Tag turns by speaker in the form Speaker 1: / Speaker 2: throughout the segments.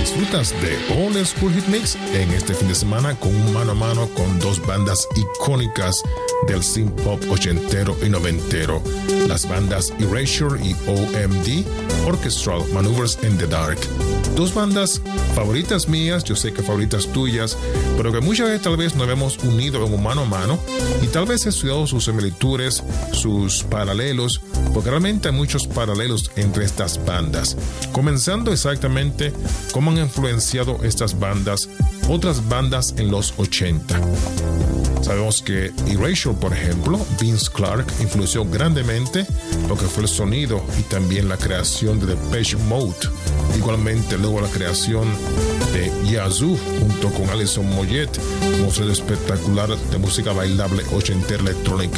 Speaker 1: Disfrutas de Old School Hit Mix en este fin de semana con un mano a mano con dos bandas icónicas del synth pop ochentero y noventero, las bandas Erasure y OMD, Orchestral Maneuvers in the Dark. Dos bandas favoritas mías, yo sé que favoritas tuyas, pero que muchas veces tal vez nos hemos unido en un mano a mano y tal vez he estudiado sus similitudes, sus paralelos, porque realmente hay muchos paralelos entre estas bandas. Comenzando exactamente cómo han influenciado estas bandas, otras bandas en los 80. Sabemos que Erasure, por ejemplo, Vince Clarke influenció grandemente lo que fue el sonido y también la creación de Depeche Mode. Igualmente luego la creación de Yazoo junto con Alison Moyet, un sonido espectacular de música bailable ochentera electrónica.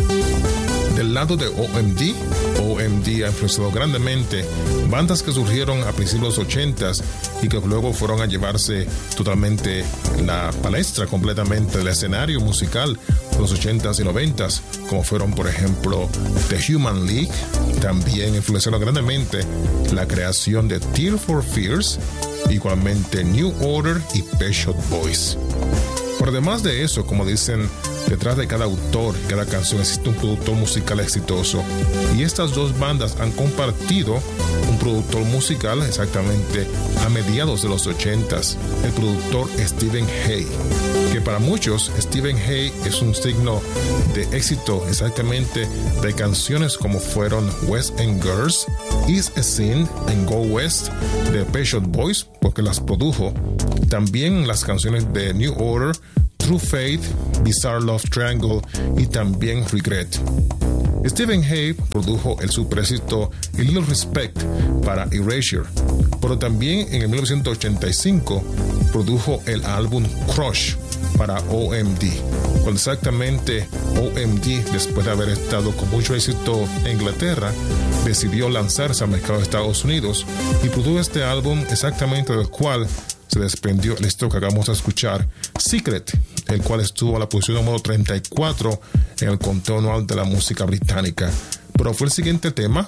Speaker 1: Del lado de OMD ha influenciado grandemente bandas que surgieron a principios de los 80s y que luego fueron a llevarse totalmente la palestra completamente del escenario musical de los 80s y 90s, como fueron por ejemplo The Human League. También influenciaron grandemente la creación de Tears for Fears, igualmente New Order y Pet Shop Boys. Por demás de eso, como dicen, detrás de cada autor y cada canción existe un productor musical exitoso, y estas dos bandas han compartido un productor musical exactamente a mediados de los 80s, el productor Stephen Hay, que para muchos Stephen Hay es un signo de éxito exactamente de canciones como fueron West End Girls, East Scene and Go West de Pet Shop Boys, porque las produjo. También las canciones de New Order, True Faith, Bizarre Love Triangle y también Regret. Stephen Hay produjo el superéxito A Little Respect para Erasure, pero también en el 1985 produjo el álbum Crush para OMD, cuando exactamente OMD, después de haber estado con mucho éxito en Inglaterra, decidió lanzarse al mercado de Estados Unidos y produjo este álbum exactamente del cual se desprendió el esto que acabamos de escuchar, Secret, el cual estuvo a la posición número 34 en el conteo anual de la música británica. Pero fue el siguiente tema,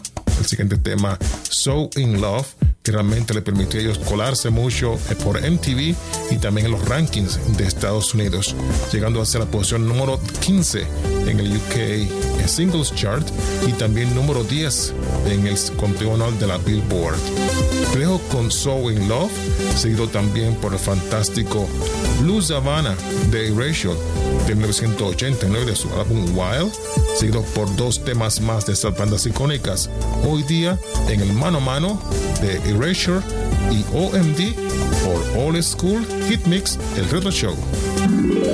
Speaker 1: So In Love, que realmente le permitió a ellos colarse mucho por MTV y también en los rankings de Estados Unidos, llegando a ser la posición número 15 en el UK Singles Chart y también número 10 en el conteo anual de la Billboard. Te dejo con So In Love, seguido también por el fantástico Blue Savannah de Erasure de 1989 de su álbum Wild, seguido por dos temas más de estas bandas icónicas hoy día en el mano a mano de Erasure y OMD por Old School Hit Mix, el Retro Show.